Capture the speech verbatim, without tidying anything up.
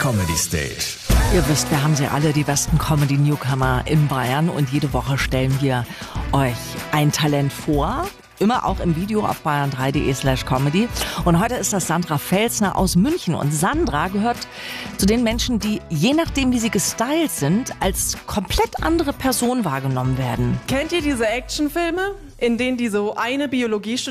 Comedy Stage. Ihr wisst, wir haben sie alle, die besten Comedy-Newcomer in Bayern. Und jede Woche stellen wir euch ein Talent vor. Immer auch im Video auf bayern drei punkt de slash comedy. Und heute ist das Sandra Felsner aus München. Und Sandra gehört zu den Menschen, die, je nachdem wie sie gestylt sind, als komplett andere Person wahrgenommen werden. Kennt ihr diese Actionfilme, in denen die so eine Biologie